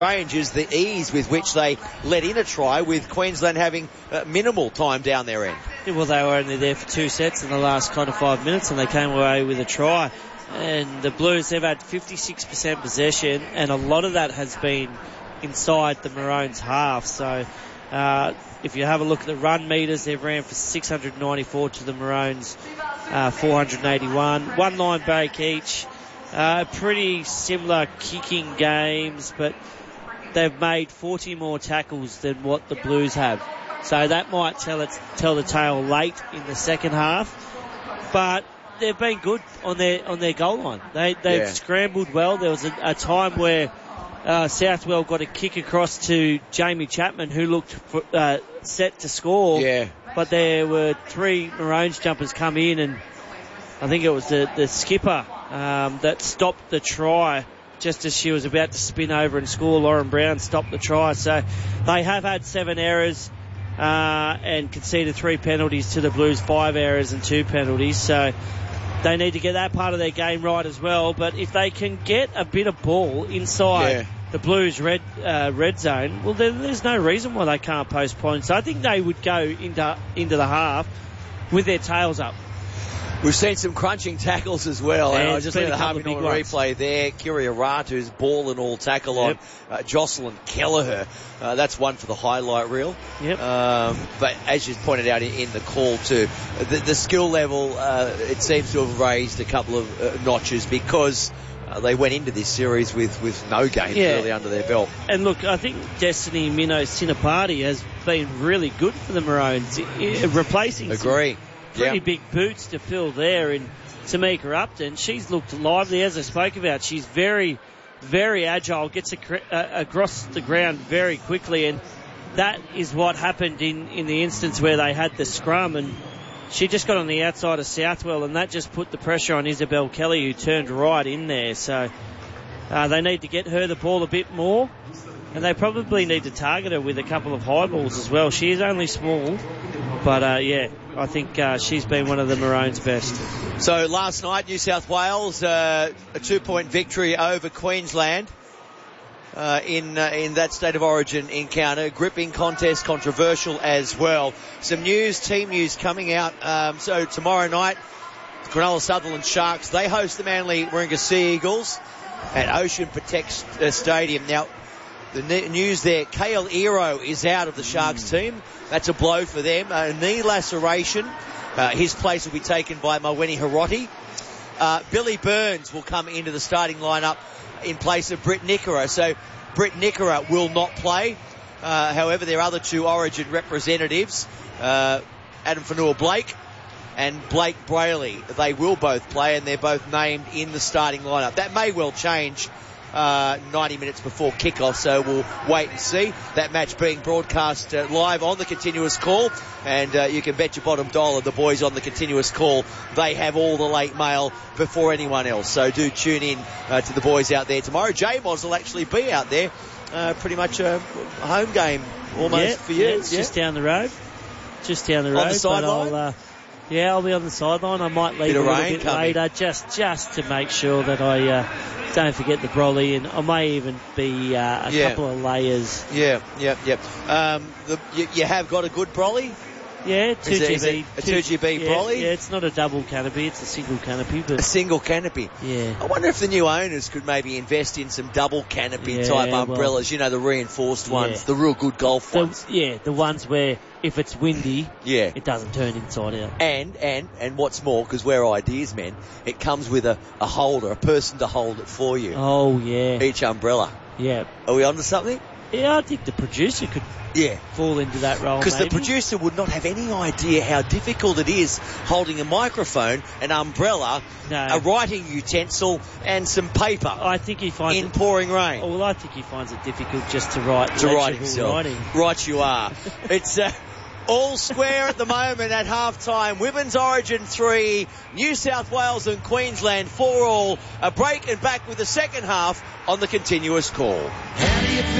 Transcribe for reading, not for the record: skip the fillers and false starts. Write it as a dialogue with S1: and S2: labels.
S1: range is the ease with which they let in a try, with Queensland having minimal time down their end.
S2: Yeah, well, they were only there for 2 sets in the last kind of 5 minutes, and they came away with a try. And the Blues, they've had 56% possession, and a lot of that has been inside the Maroons' half. So if you have a look at the run meters, they've ran for 694 to the Maroons 481. 1 line break each. Pretty similar kicking games, but they've made 40 more tackles than what the Blues have. So that might tell the tale late in the second half. But they've been good on their goal line. They've scrambled well. There was a time where Southwell got a kick across to Jamie Chapman, who looked set to score. Yeah. But there were 3 Maroons jumpers come in, and I think it was the skipper that stopped the try just as she was about to spin over and score. Lauren Brown stopped the try. So they have had 7 errors and conceded 3 penalties to the Blues, 5 errors and 2 penalties. So they need to get that part of their game right as well. But if they can get a bit of ball inside the Blues red zone, well, there's no reason why they can't post points. I think they would go into the half with their tails up.
S1: We've seen some crunching tackles as well. And I just had a half big replay there. Kiria Ratu's ball and all tackle on Jocelyn Kelleher. That's one for the highlight reel. Yep. But as you pointed out in the call too, the skill level, it seems to have raised a couple of notches, because they went into this series with no games really under their belt. And
S2: look, I think Destiny Mino Sinapati has been really good for the Maroons, replacing pretty big boots to fill there in Tamika Upton. She's looked lively, as I spoke about. She's very, very agile, gets across the ground very quickly, and that is what happened in the instance where they had the scrum, and she just got on the outside of Southwell, and that just put the pressure on Isabel Kelly, who turned right in there. So they need to get her the ball a bit more, and they probably need to target her with a couple of high balls as well. She is only small, but I think she's been one of the Maroons' best.
S1: So last night, New South Wales, a 2-point victory over Queensland in that State of Origin encounter. Gripping contest, controversial as well. Some team news coming out. So tomorrow night, Cronulla Sutherland Sharks, they host the Manly Warringah Sea Eagles at Ocean Protect Stadium. Now, the news there, Kale Ero is out of the Sharks team. That's a blow for them. A knee laceration. His place will be taken by Mawene Hiroti. Billy Burns will come into the starting lineup in place of Britt Nickera. So Britt Nickera will not play. However, their other 2 Origin representatives, Adam Fanua-Blake and Blake Brayley, they will both play, and they're both named in the starting lineup. That may well change 90 minutes before kickoff, so we'll wait and see. That match being broadcast live on the Continuous Call, and you can bet your bottom dollar the boys on the Continuous Call, they have all the late mail before anyone else. So do tune in to the boys out there tomorrow. J-Moz will actually be out there, pretty much a home game almost for you.
S2: It's just down the road.
S1: On the sideline?
S2: I'll be on the sideline. I might leave a little bit later just to make sure that I don't forget the brolly, and I may even be a couple of layers.
S1: You have got a good brolly?
S2: Yeah, 2GB.
S1: A 2GB brolly?
S2: Yeah, it's not a double canopy, it's a single canopy. But
S1: a single canopy?
S2: Yeah.
S1: I wonder if the new owners could maybe invest in some double canopy type umbrellas, the reinforced ones, the real good golf ones.
S2: Yeah, the ones where if it's windy, it doesn't turn inside out.
S1: And what's more, because we're ideas men, it comes with a holder, a person to hold it for you.
S2: Oh, yeah.
S1: Each umbrella.
S2: Yeah.
S1: Are we onto something?
S2: Yeah, I think the producer could fall into that role.
S1: Because the producer would not have any idea how difficult it is holding a microphone, an umbrella, a writing utensil, and some paper.
S2: I think he finds
S1: in pouring rain.
S2: Well, I think he finds it difficult just to write.
S1: To write himself. Right, you are. It's all square at the moment at half-time. Women's Origin 3, New South Wales and Queensland 4-4. A break and back with the second half on the Continuous Call.